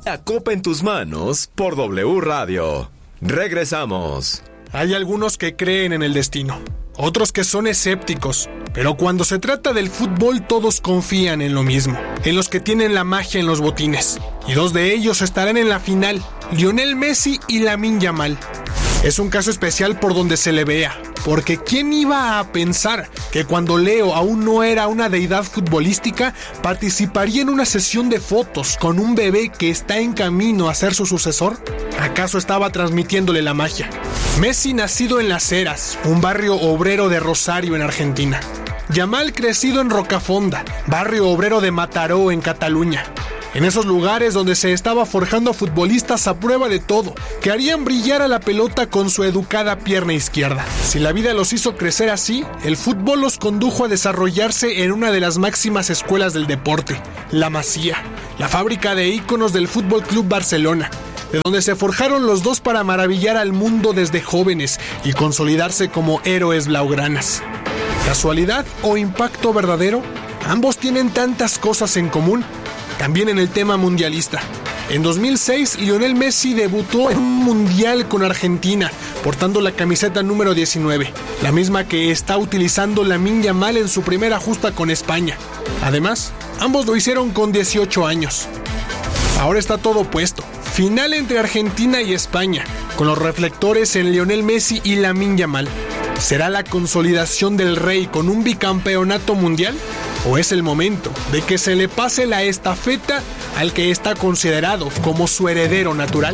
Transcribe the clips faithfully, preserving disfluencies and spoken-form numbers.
La Copa en tus manos por W Radio. Regresamos. Hay algunos que creen en el destino, otros que son escépticos, pero cuando se trata del fútbol todos confían en lo mismo, en los que tienen la magia en los botines. Y dos de ellos estarán en la final, Lionel Messi y Lamine Yamal. Es un caso especial por donde se le vea, porque ¿quién iba a pensar que cuando Leo aún no era una deidad futbolística, participaría en una sesión de fotos con un bebé que está en camino a ser su sucesor? ¿Acaso estaba transmitiéndole la magia? Messi, nacido en Las Heras, un barrio obrero de Rosario en Argentina. Yamal, crecido en Rocafonda, barrio obrero de Mataró en Cataluña. En esos lugares donde se estaba forjando futbolistas a prueba de todo, que harían brillar a la pelota con su educada pierna izquierda. Si la vida los hizo crecer así, el fútbol los condujo a desarrollarse en una de las máximas escuelas del deporte, la Masía, la fábrica de íconos del Fútbol Club Barcelona, de donde se forjaron los dos para maravillar al mundo desde jóvenes y consolidarse como héroes blaugranas. ¿Casualidad o impacto verdadero? Ambos tienen tantas cosas en común. También en el tema mundialista. En dos mil seis, Lionel Messi debutó en un mundial con Argentina, portando la camiseta número diecinueve, la misma que está utilizando Lamine Yamal en su primera justa con España. Además, ambos lo hicieron con dieciocho años. Ahora está todo puesto. Final entre Argentina y España, con los reflectores en Lionel Messi y Lamine Yamal. ¿Será la consolidación del Rey con un bicampeonato mundial? ¿O es el momento de que se le pase la estafeta al que está considerado como su heredero natural?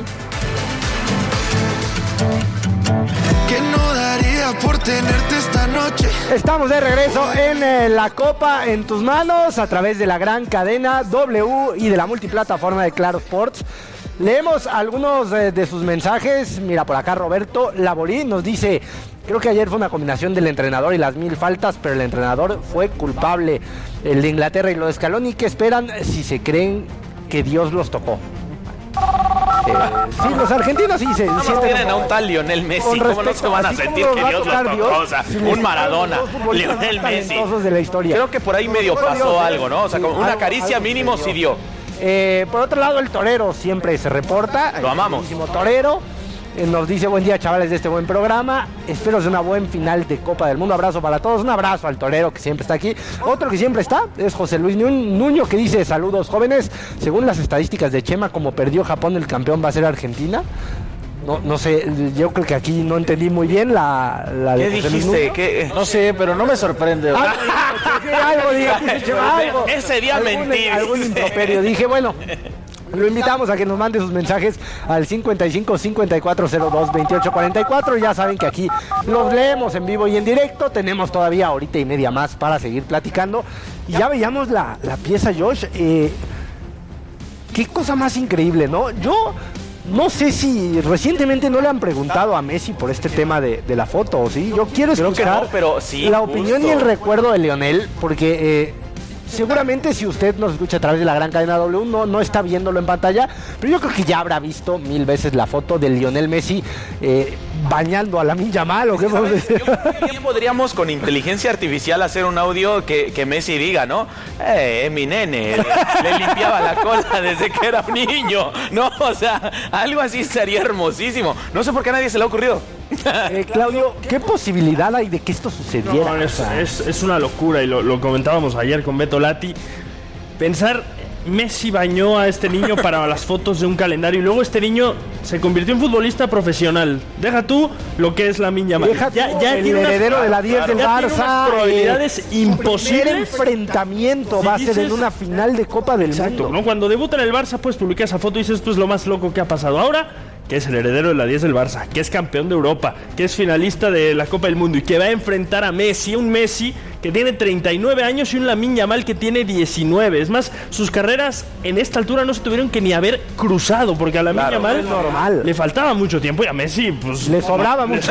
Que no daría por tenerte esta noche. Estamos de regreso en eh, la Copa en tus manos a través de la gran cadena W y de la multiplataforma de Claro Sports. Leemos algunos eh, de sus mensajes. Mira, por acá Roberto Laborí nos dice: creo que ayer fue una combinación del entrenador y las mil faltas, pero el entrenador fue culpable. El de Inglaterra y lo de Scaloni, ¿qué esperan si se creen que Dios los tocó? Eh, sí, los argentinos sí se sienten. Tienen a un tal Lionel Messi, ¿cómo no se van a sentir que Dios los tocó? O sea, un Maradona, Lionel Messi. De la historia. Creo que por ahí medio pasó algo, ¿no? O sea, como una caricia mínimo sí dio. Eh, por otro lado, el torero siempre se reporta. Lo amamos. El torero eh, nos dice: buen día, chavales, de este buen programa. Espero de una buena final de Copa del Mundo. Abrazo para todos. Un abrazo al torero que siempre está aquí. Otro que siempre está es José Luis Nuño, que dice: saludos, jóvenes. Según las estadísticas de Chema, como perdió Japón, el campeón va a ser Argentina. No, no sé, yo creo que aquí no entendí muy bien la, la de ¿Qué dijiste? ¿Qué? No sé, pero no me sorprende. Ah, sí, algo, dije, algo, ese día algún, mentí. Algún improperio. Dije, bueno, lo invitamos a que nos mande sus mensajes al cincuenta y cinco, cincuenta y cuatro cero dos, veintiocho cuarenta y cuatro. Ya saben que aquí los leemos en vivo y en directo. Tenemos todavía horita y media más para seguir platicando. Y ya veíamos la, la pieza, Josh. Eh, qué cosa más increíble, ¿no? Yo... no sé si recientemente no le han preguntado a Messi por este tema de, de la foto, ¿o sí? Yo quiero escuchar Creo que no, pero sí, la justo. opinión y el recuerdo de Lionel, porque eh, seguramente si usted nos escucha a través de la gran cadena W no, no está viéndolo en pantalla, pero yo creo que ya habrá visto mil veces la foto de Lionel Messi eh, bañando a Lamine Yamal, ¿o qué podemos decir? Yo creo que podríamos con inteligencia artificial hacer un audio que, que Messi diga, ¿no? Eh, mi nene, le, le limpiaba la cola desde que era un niño, ¿no? O sea, algo así sería hermosísimo. No sé por qué a nadie se le ha ocurrido. Eh, Claudio, ¿qué posibilidad hay de que esto sucediera? No, es, es, es una locura y lo, lo comentábamos ayer con Beto Lati. Pensar, Messi bañó a este niño para las fotos de un calendario y luego este niño se convirtió en futbolista profesional. Deja tú lo que es Lamine Yamal. Deja tú ya, ya el tiene heredero unas, de la diez del ya Barça. Tiene unas probabilidades eh, imposibles. El enfrentamiento si va a ser dices, en una final de Copa del exacto, Mundo. ¿no? Cuando debuta en el Barça, pues publica esa foto y dices, esto es lo más loco que ha pasado. Ahora, que es el heredero de la diez del Barça, que es campeón de Europa, que es finalista de la Copa del Mundo y que va a enfrentar a Messi, un Messi que tiene treinta y nueve años y un Lamine Yamal que tiene diecinueve. Es más, sus carreras en esta altura no se tuvieron que ni haber cruzado, porque a Lamine claro, Yamal es normal. le faltaba mucho tiempo y a Messi pues le sobraba mucho.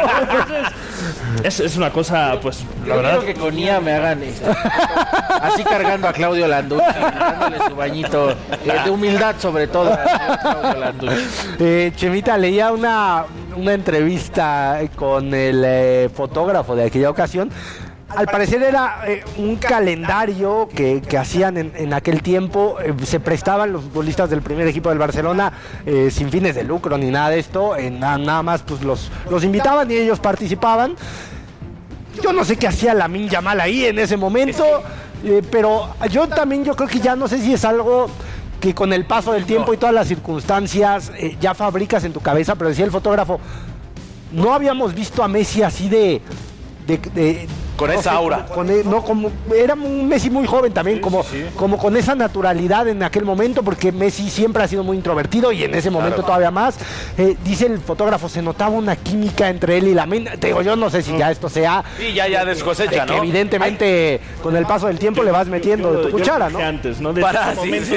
es, es una cosa, pues, la Yo verdad. quiero que con I A me hagan esto. Así cargando a Claudio Landucci, dándole su bañito, eh, de humildad sobre todo a Claudio Landucci. Eh, Chemita, leía una, una entrevista con el eh, fotógrafo de aquella ocasión al parecer era eh, un calendario que, que hacían en, en aquel tiempo, eh, se prestaban los futbolistas del primer equipo del Barcelona eh, sin fines de lucro ni nada de esto, eh, nada, nada más pues los, los invitaban y ellos participaban. Yo no sé qué hacía Lamine Yamal ahí en ese momento, eh, pero yo también yo creo que ya no sé si es algo que con el paso del tiempo y todas las circunstancias eh, ya fabricas en tu cabeza, pero decía el fotógrafo, no habíamos visto a Messi así de... de, de con no esa sé, aura. Con, con, no, como, era un Messi muy joven también, sí, como, sí, sí. como con esa naturalidad en aquel momento, porque Messi siempre ha sido muy introvertido y en ese momento claro, todavía más. Eh, dice el fotógrafo, se notaba una química entre él y Lamine. Te digo, yo no sé si ya esto sea... Sí, ya, ya descosecha, de ¿no? Evidentemente, Ay. con el paso del tiempo yo, le vas metiendo yo, de tu cuchara, ¿no? Antes, ¿no? De Para, sí, sí.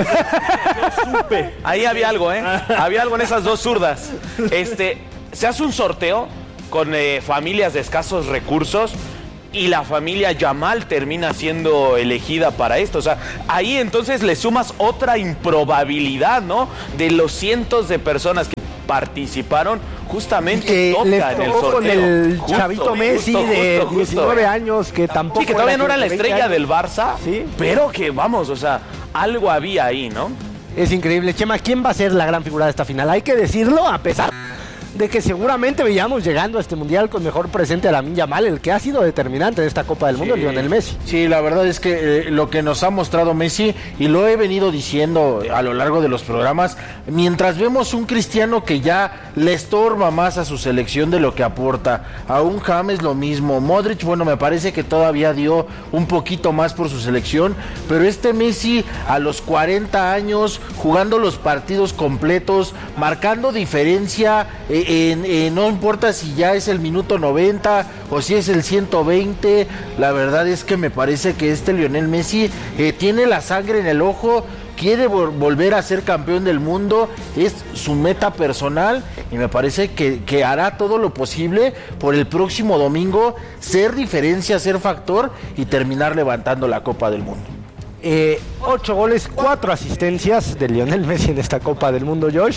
Yo supe. Ahí había algo, ¿eh? Había algo en esas dos zurdas. Este, se hace un sorteo con eh, familias de escasos recursos y la familia Yamal termina siendo elegida para esto. O sea, ahí entonces le sumas otra improbabilidad, ¿no? De los cientos de personas que participaron, justamente que toca les en el tocó sorteo. con el Justo, chavito Messi justo, de justo, diecinueve justo. años, que tampoco... Sí, que todavía no era la estrella años. del Barça, ¿Sí? pero que, vamos, o sea, algo había ahí, ¿no? Es increíble. Chema, ¿quién va a ser la gran figura de esta final? Hay que decirlo, a pesar de que seguramente veíamos llegando a este mundial con mejor presente a Lamine Yamal, el que ha sido determinante en esta Copa del Mundo, sí, Lionel Messi. Sí, la verdad es que eh, lo que nos ha mostrado Messi, y lo he venido diciendo a lo largo de los programas, mientras vemos un Cristiano que ya le estorba más a su selección de lo que aporta, a un James lo mismo, Modric, bueno, me parece que todavía dio un poquito más por su selección, pero este Messi a los cuarenta años, jugando los partidos completos, marcando diferencia, eh, En, en, no importa si ya es el minuto noventa o si es el ciento veinte, la verdad es que me parece que este Lionel Messi eh, tiene la sangre en el ojo, quiere vol- volver a ser campeón del mundo, es su meta personal y me parece que, que hará todo lo posible por el próximo domingo ser diferencia, ser factor y terminar levantando la Copa del Mundo. Eh, ocho goles, cuatro asistencias de Lionel Messi en esta Copa del Mundo, Josh.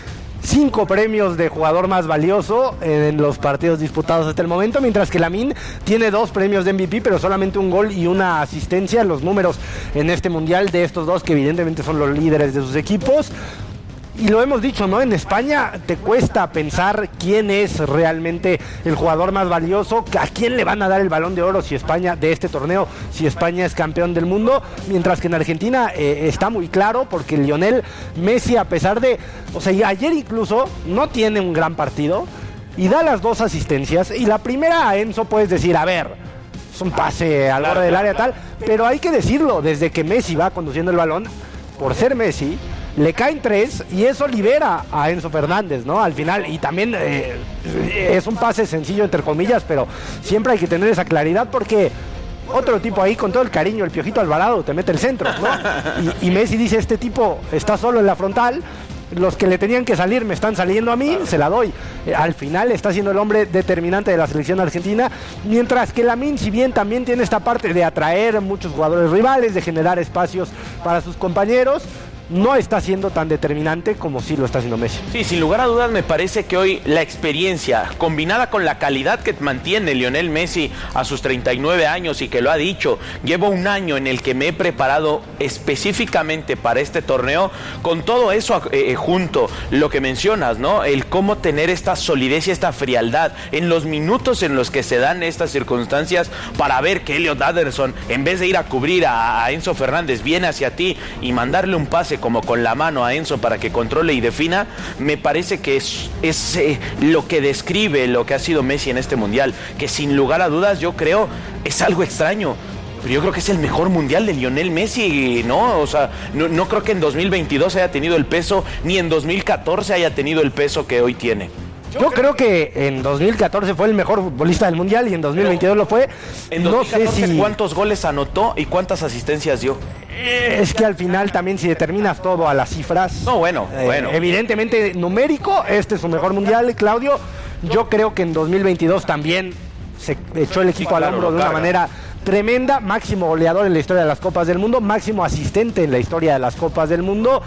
Cinco premios de jugador más valioso en los partidos disputados hasta el momento, mientras que Lamine tiene dos premios de M V P, pero solamente un gol y una asistencia. Los números en este mundial de estos dos, que evidentemente son los líderes de sus equipos. Y lo hemos dicho, ¿no? En España te cuesta pensar quién es realmente el jugador más valioso, a quién le van a dar el Balón de Oro si España, de este torneo, si España es campeón del mundo, mientras que en Argentina eh, está muy claro, porque Lionel Messi, a pesar de, o sea, ayer incluso no tiene un gran partido y da las dos asistencias, y la primera a Enzo puedes decir, a ver, es un pase al borde del área tal, pero hay que decirlo, desde que Messi va conduciendo el balón, por ser Messi, le caen tres y eso libera a Enzo Fernández, ¿no? Al final, y también eh, es un pase sencillo entre comillas, pero siempre hay que tener esa claridad, porque otro tipo ahí, con todo el cariño, el Piojito Alvarado, te mete el centro, ¿no? Y, y Messi dice, este tipo está solo en la frontal, los que le tenían que salir me están saliendo a mí, se la doy. Eh, al final está siendo el hombre determinante de la selección argentina, mientras que Lamine, si bien también tiene esta parte de atraer muchos jugadores rivales, de generar espacios para sus compañeros, no está siendo tan determinante como sí lo está haciendo Messi. Sí, sin lugar a dudas me parece que hoy la experiencia combinada con la calidad que mantiene Lionel Messi a sus treinta y nueve años, y que lo ha dicho, llevo un año en el que me he preparado específicamente para este torneo, con todo eso eh, junto, lo que mencionas, ¿no? El cómo tener esta solidez y esta frialdad en los minutos en los que se dan estas circunstancias, para ver que Elliot Anderson, en vez de ir a cubrir a, a Enzo Fernández, viene hacia ti y mandarle un pase como con la mano a Enzo para que controle y defina. Me parece que es, es eh, lo que describe lo que ha sido Messi en este mundial, que sin lugar a dudas yo creo es algo extraño, pero yo creo que es el mejor mundial de Lionel Messi, ¿no? O sea, no, no creo que en dos mil veintidós haya tenido el peso, ni en dos mil catorce haya tenido el peso que hoy tiene. Yo creo que en dos mil catorce fue el mejor futbolista del mundial y en dos mil veintidós lo fue. En dos mil catorce, no sé si... ¿cuántos goles anotó y cuántas asistencias dio? Es que al final también, si determinas todo a las cifras, no, bueno, eh, bueno. evidentemente numérico, este es su mejor mundial, Claudio. Yo creo que en dos mil veintidós también se echó el equipo sí, al claro, hombro de una carga. manera tremenda, máximo goleador en la historia de las Copas del Mundo, máximo asistente en la historia de las Copas del Mundo.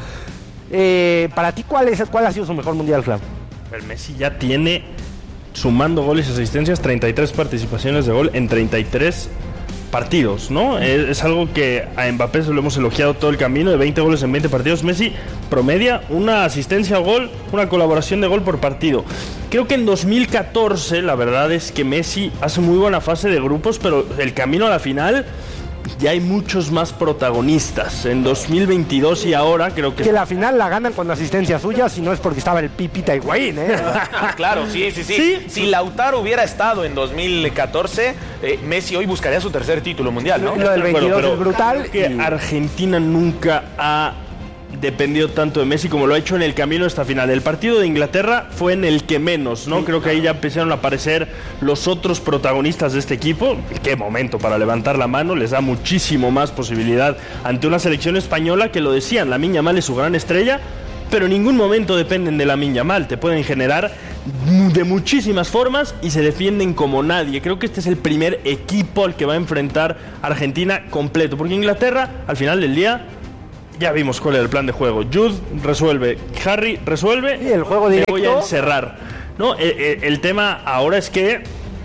Eh, para ti, ¿cuál es, cuál ha sido su mejor mundial, Claudio? El Messi ya tiene, sumando goles y asistencias, treinta y tres participaciones de gol en treinta y tres partidos, ¿no? Es, es algo que a Mbappé se lo hemos elogiado todo el camino, de veinte goles en veinte partidos. Messi promedia una asistencia al gol, una colaboración de gol por partido. Creo que en dos mil catorce la verdad es que Messi hace muy buena fase de grupos, pero el camino a la final ya hay muchos más protagonistas. En dos mil veintidós y ahora creo que... Que la final la ganan con asistencia suya, si no es porque estaba el Pipita Higuaín, ¿eh? Claro, sí, sí, sí, sí. Si Lautaro hubiera estado en dos mil catorce, eh, Messi hoy buscaría su tercer título mundial, ¿no? Lo del veintidós Bueno, es brutal. Que y... Argentina nunca ha dependido tanto de Messi como lo ha hecho en el camino a esta final. El partido de Inglaterra fue en el que menos, ¿no? Creo que ahí ya empezaron a aparecer los otros protagonistas de este equipo. Qué momento para levantar la mano, les da muchísimo más posibilidad ante una selección española que, lo decían, Lamine Yamal es su gran estrella, pero en ningún momento dependen de Lamine Yamal, te pueden generar de muchísimas formas y se defienden como nadie. Creo que este es el primer equipo al que va a enfrentar Argentina completo, porque Inglaterra, al final del día, ya vimos cuál era el plan de juego. Jude resuelve, Harry resuelve, y el juego directo. Me voy a encerrar, ¿no? El, el, el tema ahora es que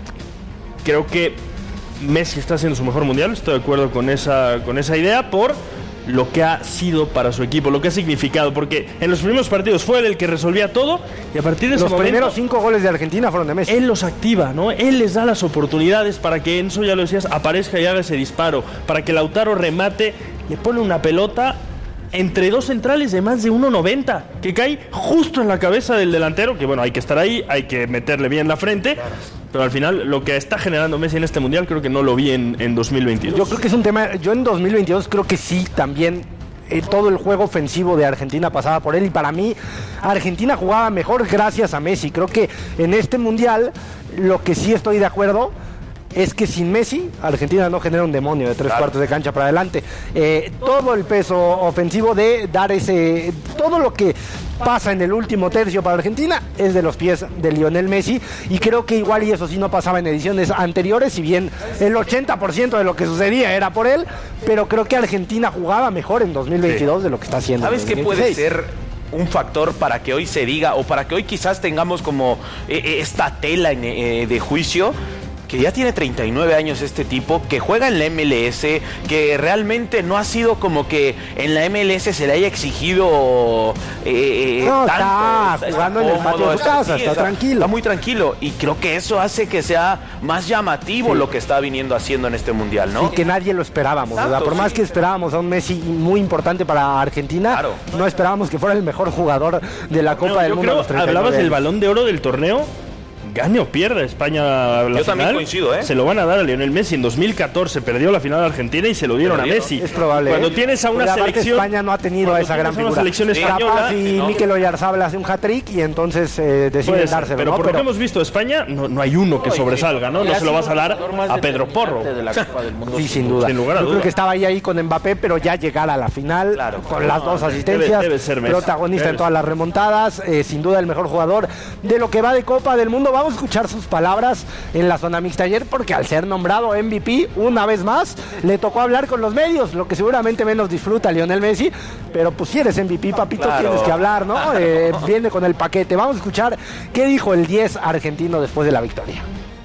creo que Messi está haciendo su mejor mundial, estoy de acuerdo con esa, con esa idea, por lo que ha sido para su equipo, lo que ha significado, porque en los primeros partidos fue él el que resolvía todo y a partir de ese los momento, primeros cinco goles de Argentina fueron de Messi. Él los activa, ¿no? Él les da las oportunidades para que Enzo, ya lo decías, aparezca y haga ese disparo, para que Lautaro remate, le pone una pelota entre dos centrales de más de uno noventa, que cae justo en la cabeza del delantero, que bueno, hay que estar ahí, hay que meterle bien la frente, claro. Pero al final lo que está generando Messi en este mundial creo que no lo vi en, en dos mil veintidós. Yo creo que es un tema, yo en dos mil veintidós creo que sí, también eh, todo el juego ofensivo de Argentina pasaba por él, y para mí Argentina jugaba mejor gracias a Messi. Creo que en este mundial lo que sí estoy de acuerdo es que sin Messi, Argentina no genera un demonio de tres claro. cuartos de cancha para adelante. Eh, todo el peso ofensivo de dar ese... Todo lo que pasa en el último tercio para Argentina es de los pies de Lionel Messi, y creo que igual y eso sí no pasaba en ediciones anteriores, si bien el ochenta por ciento de lo que sucedía era por él, pero creo que Argentina jugaba mejor en dos mil veintidós sí. de lo que está haciendo. ¿Sabes qué puede ser un factor para que hoy se diga, o para que hoy quizás tengamos como eh, esta tela en, eh, de juicio? Que ya tiene treinta y nueve años este tipo, que juega en la M L S, que realmente no ha sido como que en la M L S se le haya exigido eh, no, tanto. Está jugando cómodo, en el patio de su casa, sí, está, está tranquilo. Está muy tranquilo, y creo que eso hace que sea más llamativo sí. lo que está viniendo haciendo en este mundial, ¿no? Y que nadie lo esperábamos, Exacto, ¿verdad? Por sí. más que esperábamos a un Messi muy importante para Argentina, claro. no esperábamos que fuera el mejor jugador de la Copa no, del Mundo. Creo, hablabas del Balón de Oro del torneo. Gane o pierda España la Yo final, también coincido, ¿eh? se lo van a dar a Lionel Messi. En dos mil catorce perdió la final de Argentina y se lo dieron a Messi. Es probable. Cuando ¿eh? tienes a una Pero selección, España no ha tenido a esa gran figura. Una selección sí, española y no. Mikel Oyarzabal hace un hat-trick y entonces eh, deciden dárselo. Pero ¿no? por lo que hemos visto de España, no, no hay uno que sobresalga, ¿no? No se lo vas a dar a Pedro Porro. De la Copa del Mundo, sí, sin duda. Sin lugar a Yo duda. creo que estaba ahí, ahí con Mbappé, pero ya llegar a la final claro, con las dos asistencias, debe, debe ser Messi. protagonista debe en todas las remontadas, eh, sin duda el mejor jugador de lo que va de Copa del Mundo. Vamos a escuchar sus palabras en la zona mixta ayer, porque al ser nombrado M V P una vez más, le tocó hablar con los medios, lo que seguramente menos disfruta Lionel Messi, pero pues si eres M V P, papito, claro. tienes que hablar, ¿no? Eh, viene con el paquete. Vamos a escuchar qué dijo el diez argentino después de la victoria.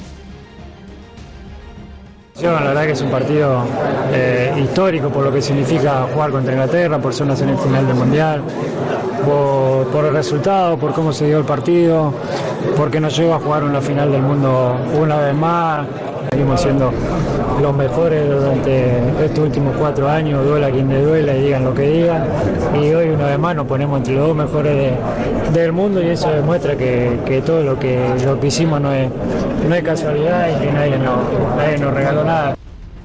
La verdad que es un partido eh, histórico por lo que significa jugar contra Inglaterra, por ser una semifinal del Mundial, por, por el resultado, por cómo se dio el partido, porque nos lleva a jugar una final del mundo una vez más. Seguimos siendo los mejores durante estos últimos cuatro años, duela quien le duela y digan lo que digan, y hoy una vez más nos ponemos entre los dos mejores de, del mundo, y eso demuestra que, que todo lo que, lo que hicimos no es, no es casualidad y que nadie nos, nadie nos regaló nada.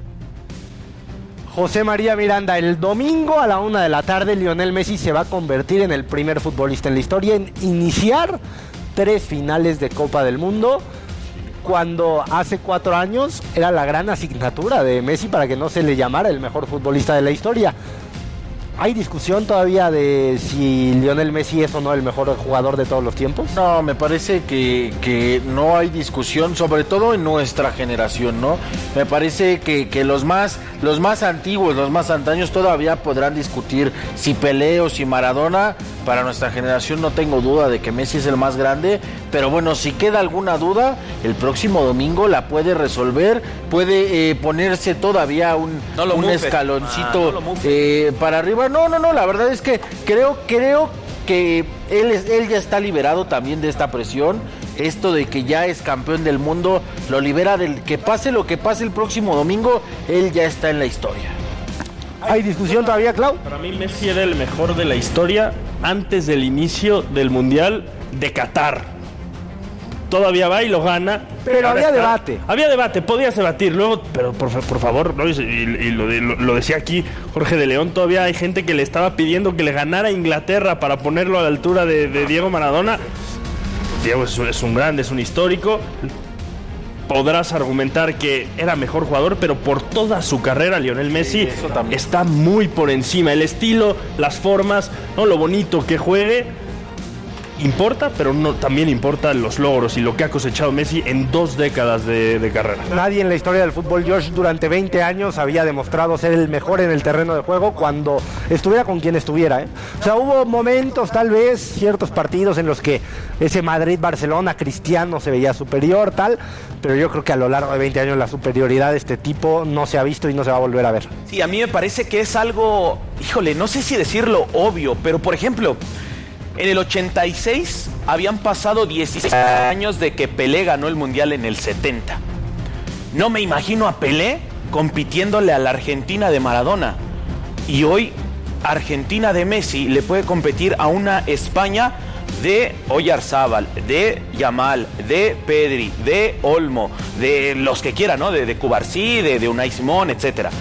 José María Miranda, el domingo a la una de la tarde Lionel Messi se va a convertir en el primer futbolista en la historia en iniciar tres finales de Copa del Mundo, cuando hace cuatro años era la gran asignatura de Messi para que no se le llamara el mejor futbolista de la historia. ¿Hay discusión todavía de si Lionel Messi es o no el mejor jugador de todos los tiempos? No, me parece que, que no hay discusión, sobre todo en nuestra generación, ¿no? Me parece que, que los más los más antiguos, los más antaños todavía podrán discutir si Pelé o si Maradona, para nuestra generación no tengo duda de que Messi es el más grande, pero bueno, si queda alguna duda, el próximo domingo la puede resolver, puede eh, ponerse todavía un, no lo un mufes. escaloncito ah, no lo eh, para arriba. No, no, no, la verdad es que creo, creo que él, es, él ya está liberado también de esta presión. Esto de que ya es campeón del mundo lo libera del que pase lo que pase el próximo domingo, él ya está en la historia. ¿Hay discusión todavía, Clau? Para mí Messi era el mejor de la historia antes del inicio del Mundial de Qatar. Todavía va y lo gana. Pero había está, debate. Había debate, podías debatir. Luego, pero por, por favor, ¿no? y, y lo, lo, lo decía aquí Jorge de León, todavía hay gente que le estaba pidiendo que le ganara a Inglaterra para ponerlo a la altura de, de Diego Maradona. Diego es un, es un grande, es un histórico. Podrás argumentar que era mejor jugador, pero por toda su carrera Lionel Messi sí, está muy por encima. El estilo, las formas, ¿no? Lo bonito que juegue importa, pero no, también importan los logros y lo que ha cosechado Messi en dos décadas de, de carrera. Nadie en la historia del fútbol, Josh, durante veinte años había demostrado ser el mejor en el terreno de juego cuando estuviera con quien estuviera, ¿eh? O sea, hubo momentos, tal vez, ciertos partidos en los que ese Madrid-Barcelona Cristiano se veía superior, tal, pero yo creo que a lo largo de veinte años la superioridad de este tipo no se ha visto y no se va a volver a ver. Sí, a mí me parece que es algo, híjole, no sé si decirlo obvio, pero por ejemplo, en el ochenta y seis habían pasado dieciséis años de que Pelé ganó el Mundial en el setenta. No me imagino a Pelé compitiéndole a la Argentina de Maradona. Y hoy Argentina de Messi le puede competir a una España de Oyarzábal, de Yamal, de Pedri, de Olmo, de los que quieran, ¿no? De, de Cubarsí, de, de Unai Simón, etcétera.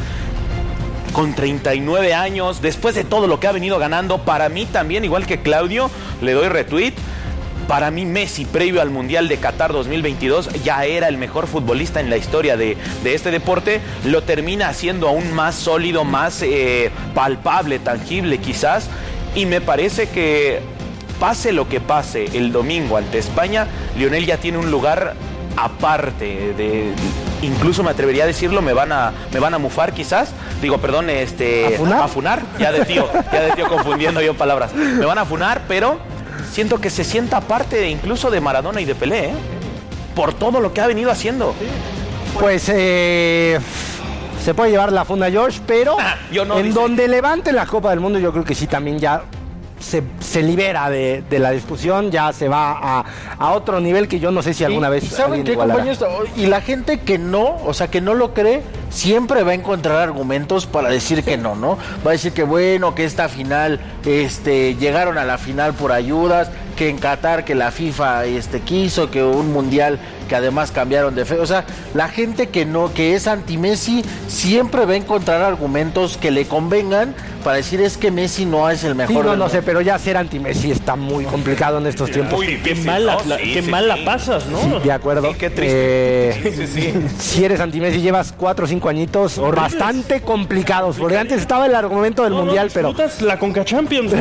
Con treinta y nueve años, después de todo lo que ha venido ganando, para mí también, igual que Claudio, le doy retweet. Para mí Messi, previo al Mundial de Qatar dos mil veintidós, ya era el mejor futbolista en la historia de, de este deporte. Lo termina haciendo aún más sólido, más eh, palpable, tangible quizás. Y me parece que pase lo que pase el domingo ante España, Lionel ya tiene un lugar aparte de... Incluso me atrevería a decirlo, me van a me van a mufar quizás, digo, perdón, este... ¿A funar? A funar, ya de tío, ya de tío confundiendo yo palabras. Me van a funar, pero siento que se sienta parte de, incluso de Maradona y de Pelé, ¿eh? Por todo lo que ha venido haciendo. Pues eh, se puede llevar la funda George, pero yo no, en dice. donde levante la Copa del Mundo yo creo que sí también ya se, se libera de, de la discusión, ya se va a, a otro nivel que yo no sé si alguna y, vez ¿y saben alguien qué, igualará. compañeros? Y la gente que no, o sea, que no lo cree, siempre va a encontrar argumentos para decir que no, ¿no? Va a decir que bueno, que esta final, este, llegaron a la final por ayudas, que en Qatar, que la FIFA este, quiso, que un mundial que además cambiaron de fe. O sea, la gente que no, que es anti-Messi, siempre va a encontrar argumentos que le convengan para decir es que Messi no es el mejor. Sí, no, del no mundo. sé, pero ya ser anti-Messi está muy complicado en estos tiempos. Muy Qué difícil, mal, la, ¿no? la- Sí, qué sí, mal sí. la pasas, ¿no? Sí, de acuerdo. Sí, qué triste. Eh, Sí, sí, sí. Si eres anti-Messi, llevas cuatro o cinco añitos Horribles. bastante complicados, porque antes estaba el argumento del No, no, mundial, pero disfrutas la Conca Champions.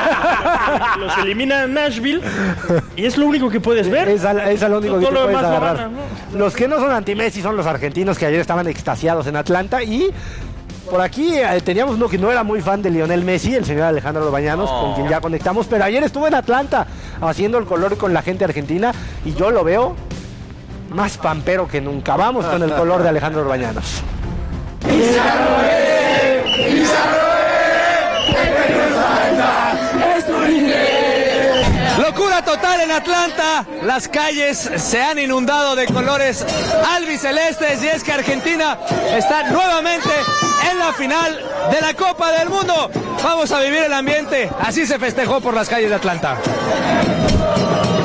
Los elimina Nashville y es lo único que puedes ver. es, al- es lo único que Todo te lo puedes demás lo agarrar. gana, ¿no? Los que no son anti-Messi son los argentinos que ayer estaban extasiados en Atlanta y por aquí eh, teníamos uno que no era muy fan de Lionel Messi, el señor Alejandro Bañanos, Oh. con quien ya conectamos, pero ayer estuvo en Atlanta haciendo el color con la gente argentina y yo lo veo más pampero que nunca. Vamos con el color de Alejandro Bañanos. Locura total en Atlanta, las calles se han inundado de colores albicelestes y es que Argentina está nuevamente en la final de la Copa del Mundo. Vamos a vivir el ambiente, así se festejó por las calles de Atlanta.